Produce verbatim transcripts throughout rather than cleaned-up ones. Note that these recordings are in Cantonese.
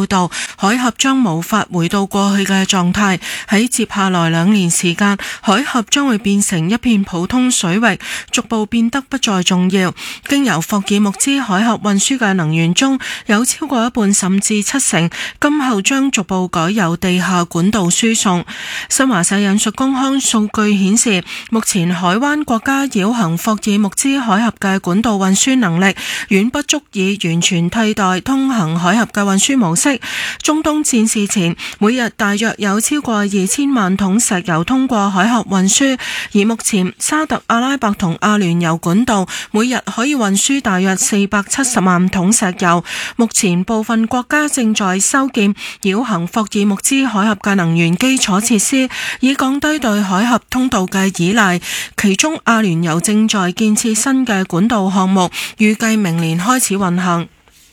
料到海峽將無法回到過去嘅狀態，喺接下來兩年時間，海峽將會變成一片普通水域，逐步變得不再重要。經由霍爾木茲海峽運輸嘅能源中，有超過一半甚至七成，今後將逐步改由地下管道輸送。新華社引述公開數據顯示，目前海灣國家繞行霍爾木茲海峽嘅管道運輸能力遠不足以完全替代通行海峽嘅運輸模式。中東戰事前，每日大約有超過二千萬桶石油通過海峽運輸，而目前沙特阿拉伯同阿聯酋管道每日可以運輸大約四百七十萬桶石油。目前部分國家正在修建繞行霍爾木茲海峽嘅能源基礎設施，以降低對海峽通道嘅依賴。其中阿聯酋正在建設新嘅管道項目，預計明年開始運行。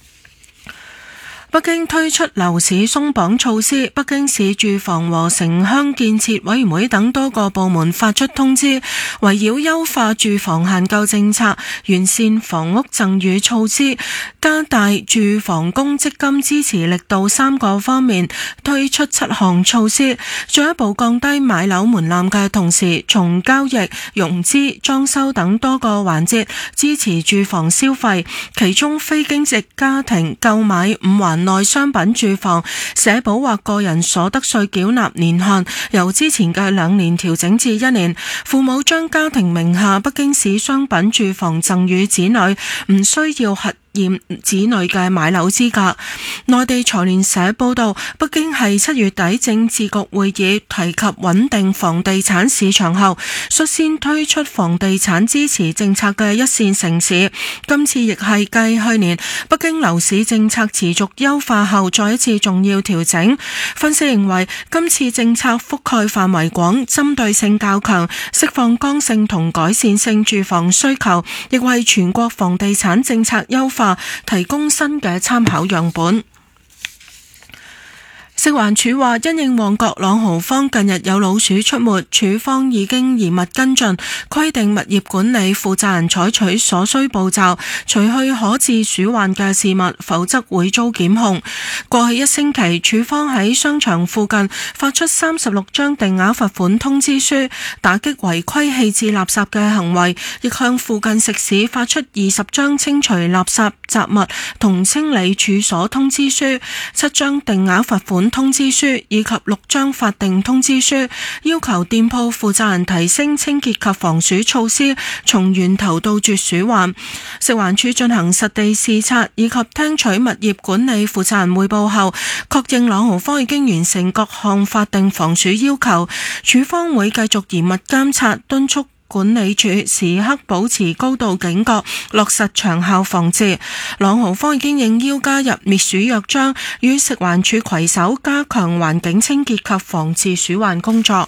北京推出樓市鬆綁措施，北京市住房和城鄉建設委員會等多個部門發出通知，圍繞優化住房限購政策、完善房屋贈與措施、加大住房公積金支持力度三個方面，推出七項措施，進一步降低買樓門檻嘅同時，從交易、融資、裝修等多個環節支持住房消費。其中非經濟家庭購買五環內商品住房社保或個人所得稅繳納年限由之前嘅兩年調整至一年，父母將家庭名下北京市商品住房贈與子女，唔需要核驗子女嘅買樓資格。內地財聯社報道，北京係七月底政治局會議提及穩定房地產市場後，率先推出房地產支持政策嘅一線城市。今次亦係繼去年北京樓市政策持續優化後再一次重要調整。分析認為，今次政策覆蓋範圍廣，針對性較強，釋放剛性同改善性住房需求，亦為全國房地產政策優化提供新嘅參考樣本。食環署話，因應旺角朗豪坊近日有老鼠出沒，署方已經嚴密跟進，規定物業管理負責人採取所需步驟，除去可致鼠患嘅事物，否則會遭檢控。過去一星期，署方喺商場附近發出三十六張定額罰款通知書，打擊違規棄置垃圾嘅行為，亦向附近食肆發出二十張清除垃圾雜物同清理處所通知書，七張定額罰款通知書以及六張法定通知書，要求店鋪負責人提升清潔及防鼠措施，從源頭杜絕鼠患。食環署進行實地視察以及聽取物業管理負責人匯報後，確認朗豪坊已經完成各項法定防鼠要求，署方會繼續嚴密監察，敦促管理處時刻保持高度警覺，落實長效防治。朗豪坊已經應邀加入滅鼠約章，與食環署攜手加強環境清潔及防治鼠患工作。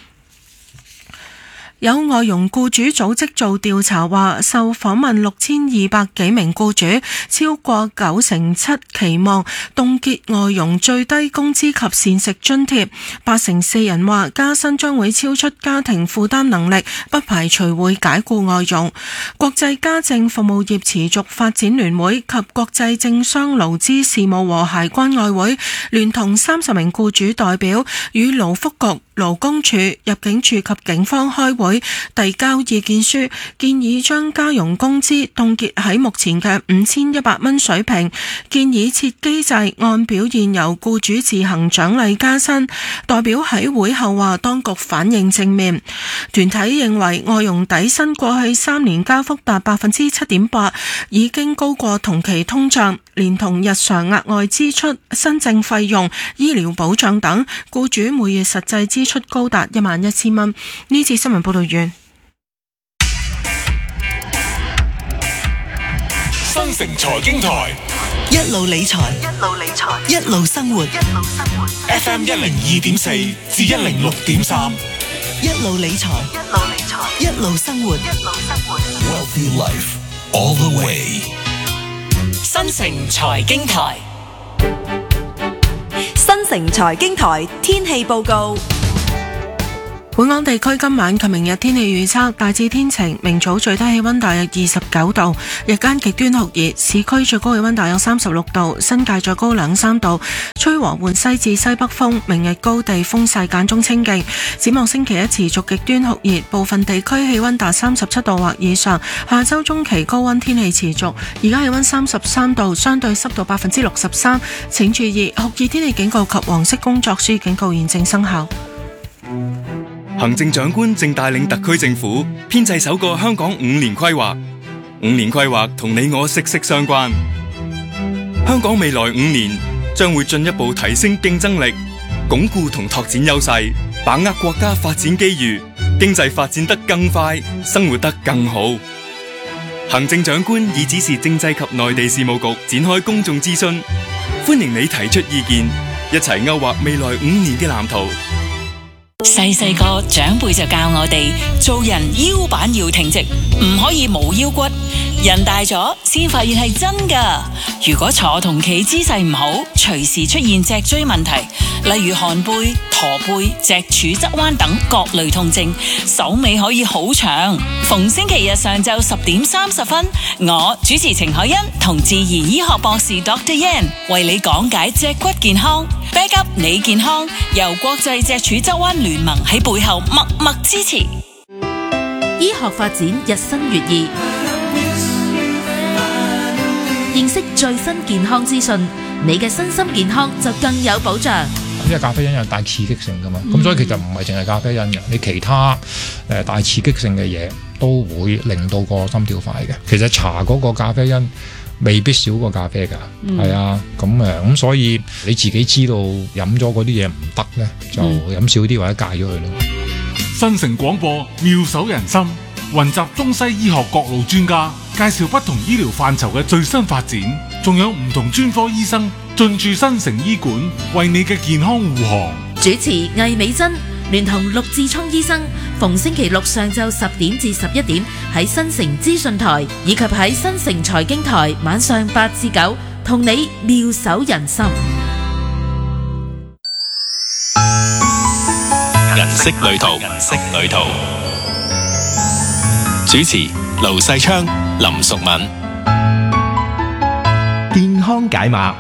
有外傭僱主組織做調查話，受訪問六千二百幾名僱主，超過九成七期望凍結外傭最低工資及膳食津貼，八成四人話加薪將會超出家庭負擔能力，不排除會解僱外傭。國際家政服務業持續發展聯會及國際政商勞資事務和諧關愛會聯同三十名僱主代表與勞福局、勞工處、入境處及警方開會，遞交意見書，建議將家傭工資凍結喺目前嘅五千一百蚊水平，建議設機制按表現由僱主自行獎勵加薪。代表喺會後話，當局反應正面。團體認為外傭底薪過去三年加幅達百分之七點八，已經高過同期通脹，連同日常額外支出、新政費用、醫療保障等，僱主每月實際支出高達一萬一千蚊。呢次新聞報道完。 新城財經台一路理財，一路理財，一路生活，一路生活。 F M 一零二點四至一零六點三， 一路理財，一路理財，一路生活，一路生活。 Wealthy Life all the way。 新城財經台， 新城財經台天氣報告。 本港地區今晚及明日天氣預測大致天晴，明早最低氣溫大約二十九度，日間極端酷熱，市區最高氣溫大約三十六度，新界再高兩三度，吹和緩西至西北風，明日高地風勢間中清勁。展望星期一持續極端酷熱，部分地區氣溫達三十七度或以上，下周中期高溫天氣持續。而家氣溫三十三度，相對濕度百分之六十三，請注意酷熱天氣警告及黃色工作暑警告現正生效。 行政長官正帶領特區政府編製首個香港五年規劃，五年規劃同你我息息相關。香港未來五年將會進一步提升競爭力，鞏固同拓展優勢，把握國家發展機遇，經濟發展得更快，生活得更好。行政長官已指示政制及內地事務局展開公眾諮詢，歡迎你提出意見，一齊勾畫未來五年嘅藍圖。 細細個長輩就教我哋做人腰板要挺直，唔可以冇腰骨。人大咗先發現係真噶。如果坐同企姿勢唔好，隨時出現脊椎問題，例如寒背、駝背、脊柱側彎等各類痛症，手尾可以好長。逢星期日上晝十點三十分，我主持程海欣同自然醫學博士 Doctor Yan 為你講解脊骨健康。Back up 你健康，由國際脊柱側彎聯盟喺背後默默支持。 醫學發展日新月異，認識最新健康資訊，你嘅身心健康就更有保障。 因為咖啡因有帶刺激性噶嘛，咁、嗯、所以其實唔係淨係咖啡因嘅，你其他誒帶刺激性嘅嘢都會令到個心跳快嘅。其實茶嗰個咖啡因未必少過咖啡㗎，係、嗯、啊，咁誒咁所以你自己知道飲咗嗰啲嘢唔得咧，就飲少啲或者戒咗佢咯。 新城廣播妙手仁心，雲集中西醫學各路專家，介紹不同醫療範疇嘅最新發展，仲有唔同專科醫生進駐新城醫館，為你嘅健康護航。 主持魏美珍聯同陸志聰醫生，逢星期六上晝十點至十一點喺新城資訊台，以及喺新城財經台晚上八至九，同你妙手仁心。 銀色旅途，銀色旅途。主持盧世昌、林淑敏。 健康解碼。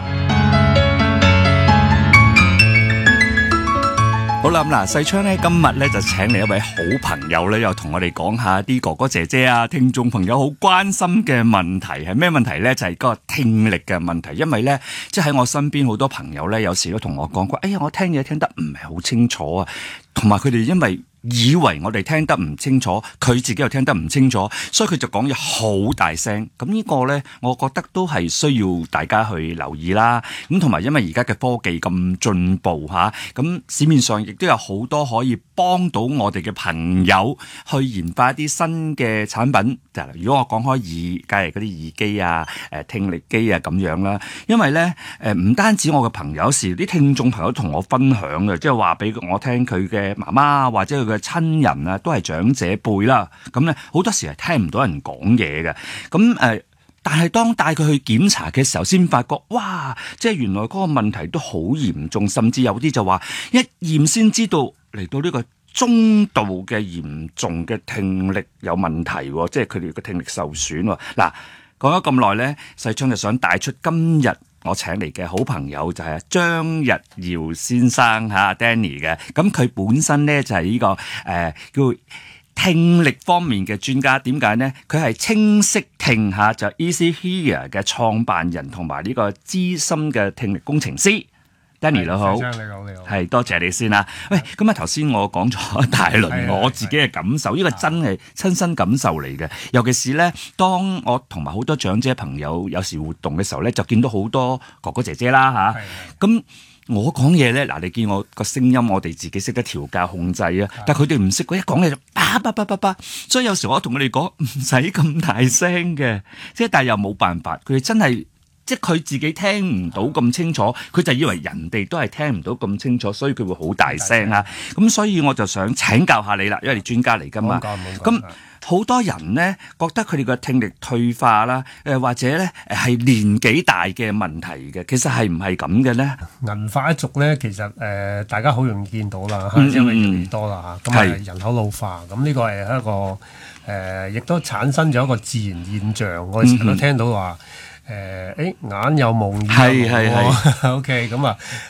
好啦，咁嗱，世昌咧今日咧就請嚟一位好朋友咧，又同我哋講下啲哥哥姐姐啊、聽眾朋友好關心嘅問題係咩問題咧？就係、是、個聽力嘅問題。因為咧，即係喺我身邊好多朋友咧，有時都同我講過，哎呀，我聽嘢聽得唔係好清楚啊，同埋佢哋因為以為我哋聽得唔清楚，佢自己又聽得唔清楚，所以佢就講嘢好大聲。咁呢個呢，我覺得都係需要大家去留意啦。咁同埋因為而家嘅科技咁進步吓，咁市面上亦都有好多可以幫到我哋嘅朋友去研發一啲新嘅產品。如果我講開耳，梗係嗰啲耳機啊、誒聽力機啊咁樣啦。因為呢，誒唔單止我嘅朋友，有時啲聽眾朋友同我分享嘅，即係話俾我聽佢嘅媽媽或者佢嘅親人啊，都係長者輩啦，咁咧好多時係聽唔到人講嘢嘅，咁誒，但係當帶佢去檢查嘅時候，先發覺，哇，即係原來嗰個問題都好嚴重，甚至有啲就話一驗先知道嚟到呢個中度嘅嚴重嘅聽力有問題，即係佢哋嘅聽力受損。嗱，講咗咁耐咧，世昌就想帶出今日我請嚟嘅好朋友就係張日堯先生吓 Danny 嘅，咁佢本身咧就係呢、這個誒、呃、叫聽力方面嘅專家。點解呢？佢係清晰聽吓就 Easy Hear 嘅創辦人同埋呢個資深嘅聽力工程師。Danny 你好， 你好你好， 係多謝你先啦。喂，咁啊頭先我講咗大輪我自己嘅感受，呢個真係親身感受嚟嘅。尤其是咧，當我同埋好多長者朋友有時活動嘅時候咧，就見到好多哥哥姐姐啦吓。咁我講嘢咧，嗱你見我個聲音，我哋自己識得調教控制啊，但係佢哋唔識，佢一講嘢就叭叭叭叭叭，所以有時我同佢哋講唔使咁大聲嘅，即係但係又冇辦法，佢哋真係。即係佢自己聽唔到咁清楚，佢就以為人哋都係聽唔到咁清楚，所以佢會好大聲啊！咁所以我就想請教下你啦，因為你專家嚟㗎嘛。咁好多人咧覺得佢哋個聽力退化啦，誒或者咧誒係年紀大嘅問題嘅，其實係唔係咁嘅咧？ 銀髮一族咧，其實誒、呃、大家好容易見到啦， 嗯、 因為越嚟越多啦嚇，咁啊係人口老化，咁呢個係一個誒、呃，亦都產生咗一個自然現象。我哋成日都聽到話。誒誒、欸、眼有夢，耳有夢喎。OK，咁啊